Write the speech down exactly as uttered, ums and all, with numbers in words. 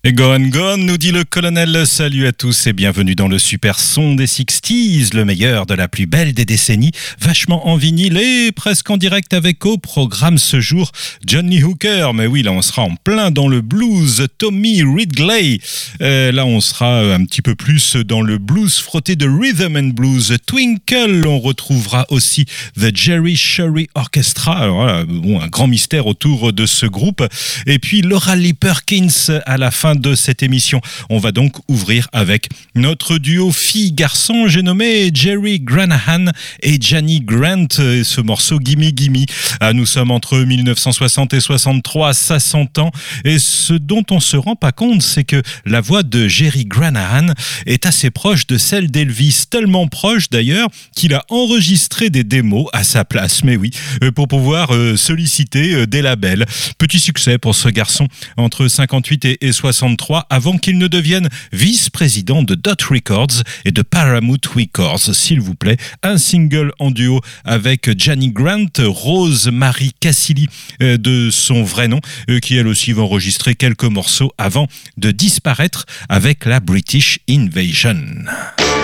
Gone Gone, nous dit le colonel. Salut à tous et bienvenue dans le super son des sixties, le meilleur de la plus belle des décennies, vachement en vinyle et presque en direct avec au programme ce jour Johnny Hooker. Mais oui, là on sera en plein dans le blues. Tommy Ridgely. Euh, là on sera un petit peu plus dans le blues frotté de rhythm and blues. Twinkle, on retrouvera aussi The Jerry Shurry Orchestra. Alors voilà, bon, un grand mystère autour de ce groupe. Et puis Laura Lee Perkins à la fin de cette émission. On va donc ouvrir avec notre duo fille-garçon, j'ai nommé Jerry Granahan et Jani Grant, et ce morceau Gimme Gimme. Ah, nous sommes entre dix-neuf cent soixante et soixante-trois, ça s'entend, et ce dont on se rend pas compte, c'est que la voix de Jerry Granahan est assez proche de celle d'Elvis, tellement proche d'ailleurs qu'il a enregistré des démos à sa place, mais oui, pour pouvoir euh, solliciter euh, des labels. Petit succès pour ce garçon entre cinquante-huit et soixante-trois, avant qu'il ne devienne vice-président de Dot Records et de Paramount Records. S'il vous plaît, un single en duo avec Jani Grant, Rose Marie Cassili euh, de son vrai nom, euh, qui elle aussi va enregistrer quelques morceaux avant de disparaître avec la British Invasion.